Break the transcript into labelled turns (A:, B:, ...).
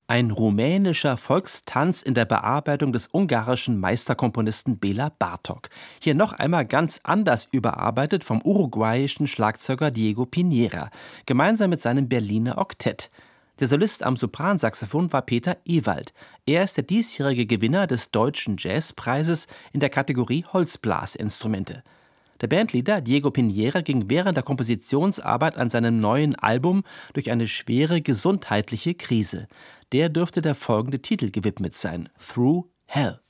A: Ein rumänischer Volkstanz in der Bearbeitung des ungarischen Meisterkomponisten Béla Bartók. Hier noch einmal ganz anders überarbeitet vom uruguayischen Schlagzeuger Diego Piñera, gemeinsam mit seinem Berliner Oktett. Der Solist am Sopransaxophon war Peter Ewald. Er ist der diesjährige Gewinner des Deutschen Jazzpreises in der Kategorie Holzblasinstrumente. Der Bandleader Diego Piñera ging während der Kompositionsarbeit an seinem neuen Album durch eine schwere gesundheitliche Krise. Der dürfte der folgende Titel gewidmet sein: Through Hell.